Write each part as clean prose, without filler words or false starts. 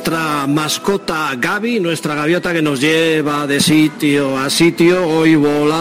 nuestra mascota Gaby, nuestra gaviota que nos lleva de sitio a sitio, hoy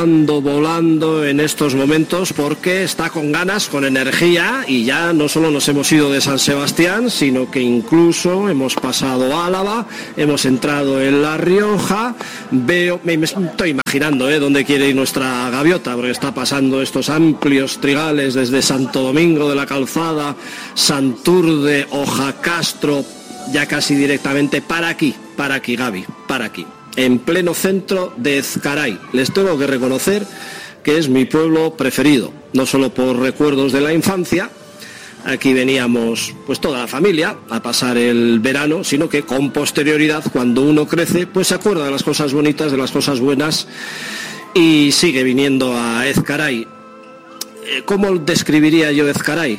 volando en estos momentos porque está con ganas, con energía, y ya no solo nos hemos ido de San Sebastián, sino que incluso hemos pasado Álava, hemos entrado en La Rioja. Me estoy imaginando dónde quiere ir nuestra gaviota, porque está pasando estos amplios trigales desde Santo Domingo de la Calzada, Santurde, Ojacastro, ya casi directamente para aquí Gaby, para aquí, en pleno centro de Ezcaray. Les tengo que reconocer que es mi pueblo preferido, no solo por recuerdos de la infancia. Aquí veníamos pues toda la familia a pasar el verano, sino que con posterioridad, cuando uno crece, pues se acuerda de las cosas bonitas, de las cosas buenas, y sigue viniendo a Ezcaray. ¿Cómo describiría yo Ezcaray?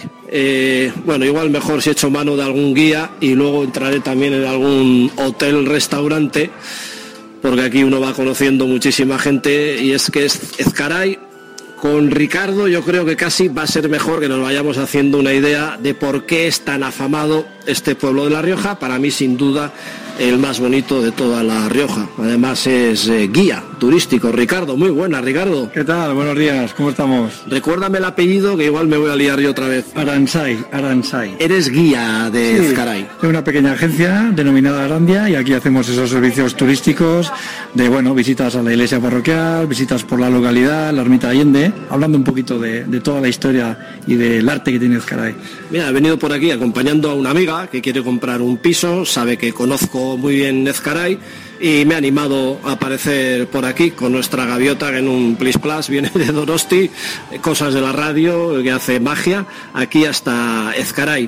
Bueno, igual mejor si echo mano de algún guía y luego entraré también en algún hotel-restaurante, porque aquí uno va conociendo muchísima gente, y es que Ezcaray, con Ricardo, yo creo que casi va a ser mejor que nos vayamos haciendo una idea de por qué es tan afamado este pueblo de La Rioja. Para mí, sin duda, el más bonito de toda La Rioja. Además es guía turístico. Ricardo, muy buena, Ricardo. ¿Qué tal? Buenos días, ¿cómo estamos? Recuérdame el apellido, que igual me voy a liar yo otra vez. Aransay. Eres guía de Ezcaray. Es una pequeña agencia denominada Arandia, y aquí hacemos esos servicios turísticos de, visitas a la iglesia parroquial, visitas por la localidad, la ermita de Allende, hablando un poquito de toda la historia y del arte que tiene Ezcaray. Mira, he venido por aquí acompañando a una amiga que quiere comprar un piso, sabe que conozco muy bien Ezcaray, y me ha animado a aparecer por aquí con nuestra gaviota, que en un plis plas viene de Donosti, cosas de la radio, que hace magia, aquí hasta Ezcaray.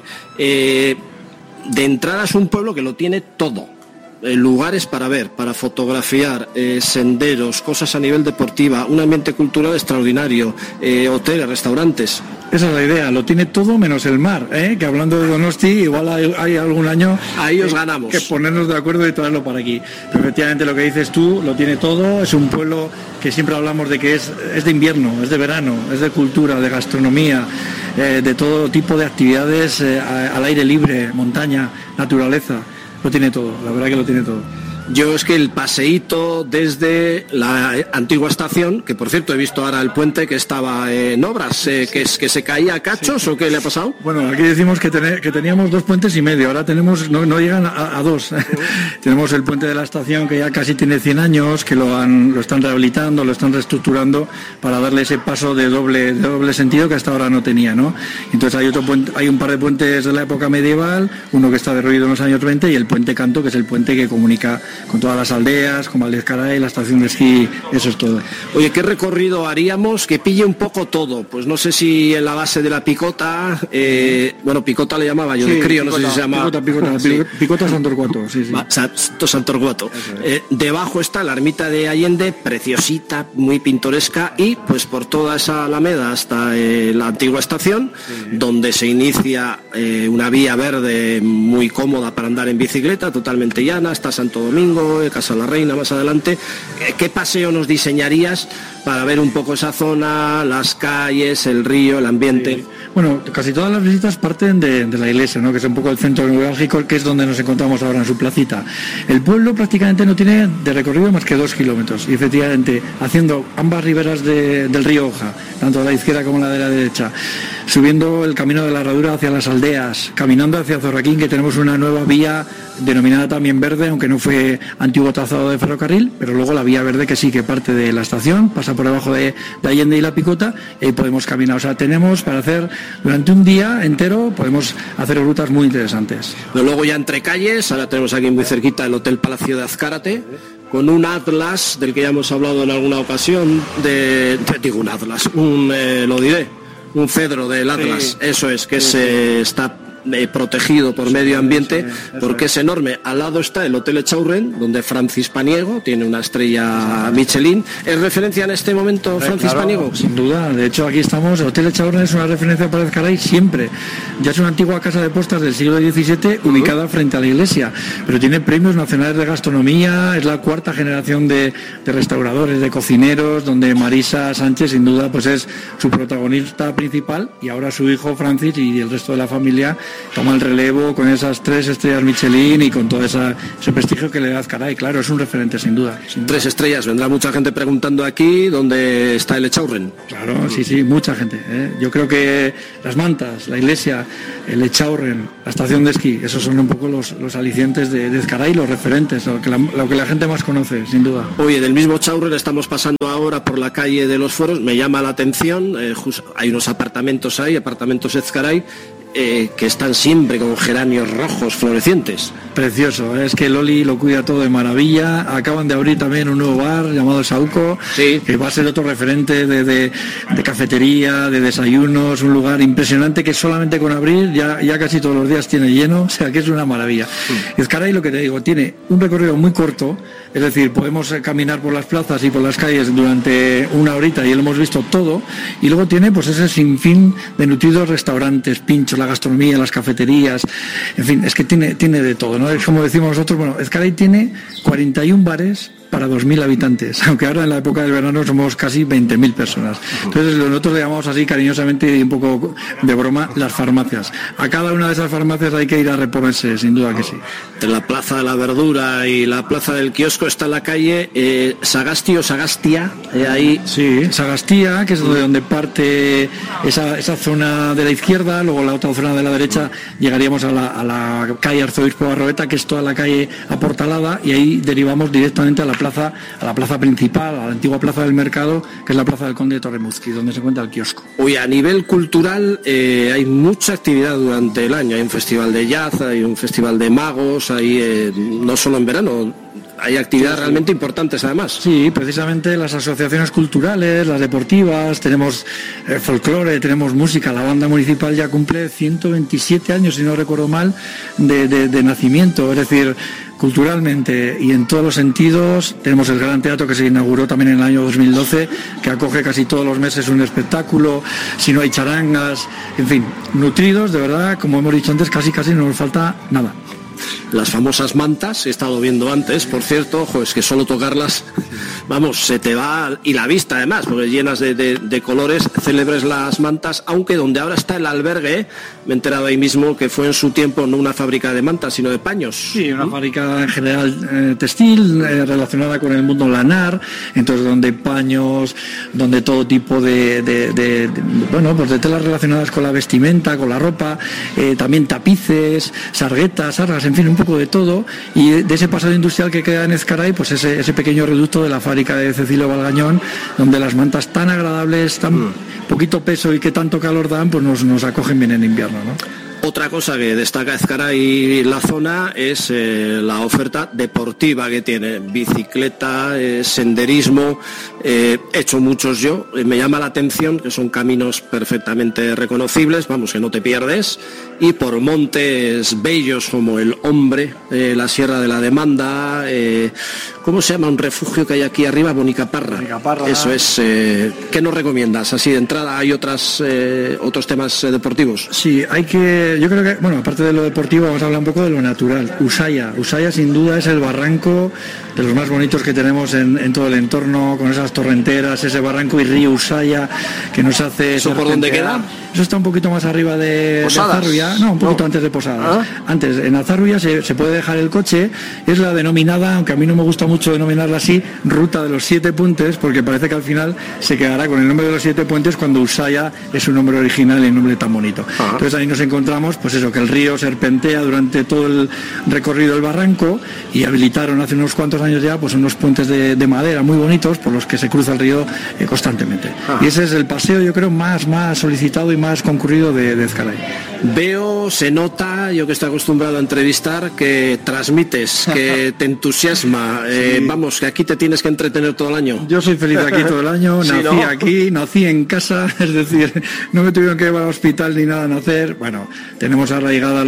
De entrada es un pueblo que lo tiene todo. Lugares para ver, para fotografiar, senderos, cosas a nivel deportiva, un ambiente cultural extraordinario, hoteles, restaurantes. Esa es la idea, lo tiene todo menos el mar, que hablando de Donosti, igual hay algún año ahí os ganamos, que ponernos de acuerdo y traerlo para aquí. Pero efectivamente lo que dices tú, lo tiene todo, es un pueblo que siempre hablamos de que es de invierno, es de verano, es de cultura, de gastronomía, de todo tipo de actividades al aire libre, montaña, naturaleza. Lo tiene todo, la verdad que lo tiene todo. Yo es que el paseíto desde la antigua estación, que por cierto he visto ahora el puente que estaba en obras, que se caía a cachos, sí. ¿O qué le ha pasado? Bueno, aquí decimos que teníamos 2 puentes y medio, ahora tenemos no llegan a 2. Tenemos el puente de la estación, que ya casi tiene 100 años, que lo están rehabilitando, lo están reestructurando para darle ese paso de doble sentido que hasta ahora no tenía, ¿no? Entonces hay un par de puentes de la época medieval, uno que está derruido en los años 20, y el puente Canto, que es el puente que comunica con todas las aldeas, con Valdezcaray, la estación de esquí, eso es todo. Oye, ¿qué recorrido haríamos que pille un poco todo? Pues no sé si en la base de la Picota, Picota le llamaba yo, sí, de crío, Picota, no sé si se llama... Picota Santorcuato, sí. Santorcuato. Debajo está la ermita de Allende, preciosita, muy pintoresca, y pues por toda esa alameda hasta la antigua estación, donde se inicia una vía verde muy cómoda para andar en bicicleta, totalmente llana, hasta Santo Domingo, Casa la Reina más adelante. ¿Qué paseo nos diseñarías para ver un poco esa zona, las calles, el río, el ambiente? Sí. Bueno, casi todas las visitas parten de la iglesia, ¿no? Que es un poco el centro neurálgico, que es donde nos encontramos ahora en su placita. El pueblo prácticamente no tiene de recorrido más que 2 kilómetros, y efectivamente haciendo ambas riberas del río Oja, tanto a la izquierda como a la derecha, subiendo el camino de la Herradura hacia las aldeas, caminando hacia Zorraquín, que tenemos una nueva vía denominada también verde, aunque no fue antiguo trazado de ferrocarril, pero luego la vía verde, que sí que parte de la estación, pasa por debajo de Allende y la Picota, y ahí podemos caminar. O sea, tenemos para hacer durante un día entero, podemos hacer rutas muy interesantes. Pero luego ya entre calles, ahora tenemos aquí muy cerquita el Hotel Palacio de Azcárate, con un atlas del que ya hemos hablado en alguna ocasión, un cedro del atlas, sí. Eso es, que se está protegido por medio ambiente, porque es enorme. Al lado está el Hotel Echaurren, donde Francis Paniego tiene una estrella Michelin. ¿Es referencia en este momento Francis Paniego? Sin duda, de hecho aquí estamos. El Hotel Echaurren es una referencia para Ezcaray siempre. Ya es una antigua casa de postas del siglo XVII ubicada frente a la iglesia, pero tiene premios nacionales de gastronomía, es la 4ª generación de restauradores, de cocineros, donde Marisa Sánchez sin duda pues es su protagonista principal, y ahora su hijo Francis y el resto de la familia toma el relevo con esas 3 estrellas Michelin y con todo ese prestigio que le da Ezcaray. Claro, es un referente sin duda. 3 estrellas, vendrá mucha gente preguntando aquí dónde está el Echaurren. Claro, sí, mucha gente. Yo creo que las mantas, la iglesia, el Echaurren, la estación de esquí, esos son un poco los alicientes de Ezcaray, los referentes, lo que la gente más conoce, sin duda. Oye, del mismo Echaurren estamos pasando ahora por la calle de los Foros, me llama la atención, hay unos apartamentos Ezcaray, que están siempre con geranios rojos florecientes. Precioso, es que Loli lo cuida todo de maravilla. Acaban de abrir también un nuevo bar llamado Sauco, sí, que va a ser otro referente de cafetería, de desayunos, un lugar impresionante que solamente con abrir ya casi todos los días tiene lleno, o sea que es una maravilla. Ezcaray, lo que te digo, tiene un recorrido muy corto, es decir, podemos caminar por las plazas y por las calles durante una horita y lo hemos visto todo, y luego tiene pues ese sinfín de nutridos restaurantes, pinchos, la gastronomía, las cafeterías, en fin, es que tiene de todo, ¿no? Es como decimos nosotros, bueno, Ezcaray tiene 41 bares para 2.000 habitantes, aunque ahora en la época del verano somos casi 20.000 personas. Entonces nosotros le llamamos así cariñosamente y un poco de broma las farmacias. A cada una de esas farmacias hay que ir a reponerse, sin duda que sí. Entre la Plaza de la Verdura y la Plaza del Kiosco está la calle Sagasti o Sagastia, ahí. Sí, Sagastía, que es de donde parte esa zona de la izquierda, luego la otra zona de la derecha llegaríamos a la calle Arzobispo Barroeta, que es toda la calle aportalada, y ahí derivamos directamente a la plaza principal, a la antigua plaza del mercado, que es la plaza del Conde de Torremuzqui, donde se encuentra el kiosco. Hoy a nivel cultural hay mucha actividad durante el año, hay un festival de jazz, hay un festival de magos, hay no solo en verano, hay actividades realmente importantes además. Sí, precisamente las asociaciones culturales, las deportivas, tenemos folclore, tenemos música, la banda municipal ya cumple 127 años, si no recuerdo mal, de nacimiento, es decir, culturalmente y en todos los sentidos. Tenemos el Gran Teatro, que se inauguró también en el año 2012, que acoge casi todos los meses un espectáculo, si no hay charangas, en fin, nutridos, de verdad, como hemos dicho antes, casi no nos falta nada. Las famosas mantas, he estado viendo antes, por cierto, ojo, es que solo tocarlas, vamos, se te va, y la vista además, porque llenas de colores, célebres las mantas, aunque donde ahora está el albergue, me he enterado ahí mismo que fue en su tiempo no una fábrica de mantas, sino de paños. Sí, una fábrica en general textil, relacionada con el mundo lanar, entonces donde paños, donde todo tipo de telas relacionadas con la vestimenta, con la ropa, también tapices, sarguetas, sargas, en fin, un poco de todo, y de ese pasado industrial que queda en Ezcaray, pues ese pequeño reducto de la fábrica de Cecilio Valgañón, donde las mantas tan agradables, tan poquito peso y que tanto calor dan, pues nos acogen bien en invierno, ¿no? Otra cosa que destaca Ezcaray y la zona es la oferta deportiva que tiene, bicicleta, senderismo, he hecho muchos yo, me llama la atención que son caminos perfectamente reconocibles, vamos, que no te pierdes, y por montes bellos como el Hombre, la Sierra de la Demanda, ¿cómo se llama un refugio que hay aquí arriba? Bonicaparra. Eso es, ¿qué nos recomiendas? Así de entrada, ¿hay otros temas deportivos? Sí, yo creo que, bueno, aparte de lo deportivo, vamos a hablar un poco de lo natural. Usaya sin duda es el barranco de los más bonitos que tenemos en todo el entorno, con esas torrenteras, ese barranco y río Usaya que nos hace... ¿Eso por dónde queda? Eso está un poquito más arriba de Azarruya, no, un poquito antes de Posadas. Antes, en Azarruya se puede dejar el coche, es la denominada, aunque a mí no me gusta mucho denominarla así, Ruta de los 7 Puentes, porque parece que al final se quedará con el nombre de los 7 Puentes cuando Usaya es su nombre original y el nombre tan bonito. Entonces ahí nos encontramos, pues eso, que el río serpentea durante todo el recorrido del barranco, y habilitaron hace unos cuantos años ya pues unos puentes de madera muy bonitos por los que se cruza el río constantemente. Y ese es el paseo, yo creo, más solicitado y más concurrido de Ezcaray. Veo, se nota, yo que estoy acostumbrado a entrevistar, que transmites, que te entusiasma. Sí. Vamos, que aquí te tienes que entretener todo el año. Yo soy feliz aquí todo el año, sí, nací aquí, nací en casa, es decir, no me tuvieron que llevar al hospital ni nada a nacer. Bueno, tenemos arraigadas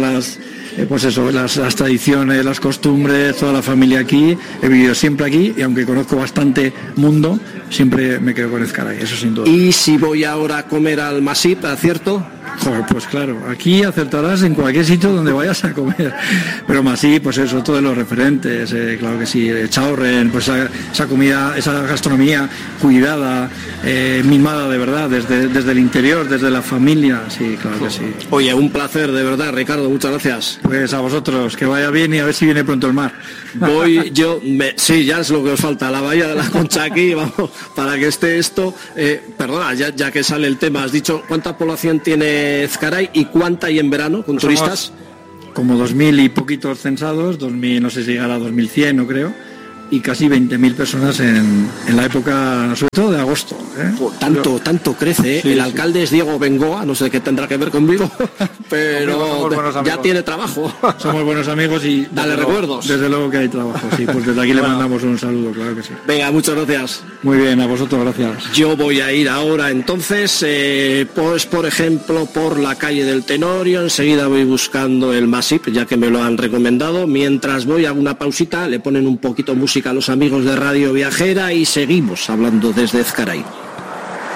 las tradiciones, las costumbres, toda la familia aquí. He vivido siempre aquí, y aunque conozco bastante mundo, siempre me quedo con Ezcaray, eso sin duda. ¿Y si voy ahora a comer al Masip, cierto? Joder, pues claro, aquí acertarás en cualquier sitio donde vayas a comer. Pero más sí, pues eso, todos los referentes, claro que sí, Chaurren, pues esa comida, esa gastronomía cuidada, mimada de verdad, desde el interior, desde la familia, sí, claro que sí. Oye, un placer de verdad, Ricardo, muchas gracias. Pues a vosotros, que vaya bien y a ver si viene pronto el mar. Sí, ya es lo que os falta, la bahía de la Concha aquí, vamos, para que esté esto. Perdona, ya que sale el tema, has dicho cuánta población tiene Ezcaray y cuánta hay en verano con turistas. Como 2.000 y poquitos censados, 2.000, no sé si llegará a 2.100, no creo, y casi 20.000 personas en la época, sobre todo de agosto. Tanto crece, sí, el alcalde es Diego Bengoa, no sé qué tendrá que ver conmigo, pero ya tiene trabajo. Somos buenos amigos y dale recuerdos. Desde luego que hay trabajo, sí, pues desde aquí le mandamos un saludo, claro que sí. Venga, muchas gracias. Muy bien, a vosotros, gracias. Yo voy a ir ahora entonces, pues por ejemplo, por la calle del Tenorio, enseguida voy buscando el Masip, ya que me lo han recomendado, mientras voy a una pausita, le ponen un poquito música a los amigos de Radio Viajera y seguimos hablando desde Ezcaray.